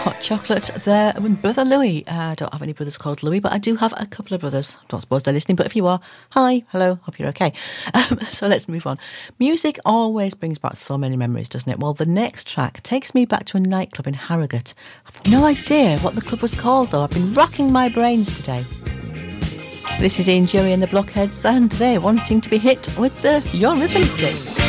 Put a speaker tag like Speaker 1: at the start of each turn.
Speaker 1: Hot Chocolate there with Brother Louis. I don't have any brothers called Louis, but I do have a couple of brothers. Don't suppose they're listening, but if you are, hi, hello, hope you're okay. So let's move on. Music always brings back so many memories, doesn't it? Well, the next track takes me back to a nightclub in Harrogate. I've no idea what the club was called, though. I've been racking my brains today. This is Ian Jerry and the Blockheads, and they're wanting to be hit with the Your Rhythm Stick.